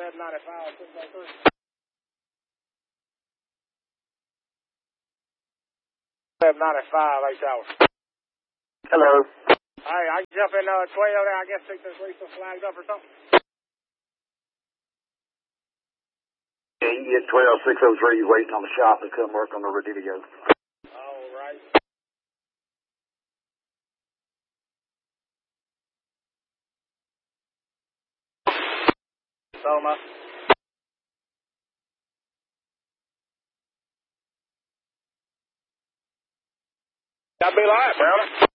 95, 8 hours. Hello. Hey, I can jump in 12 there, I guess, think this Lisa flagged up or something. Yeah, you get 12603 waiting on the shop to come work on the Rodilio. All right. Soma. That'd be live, brother.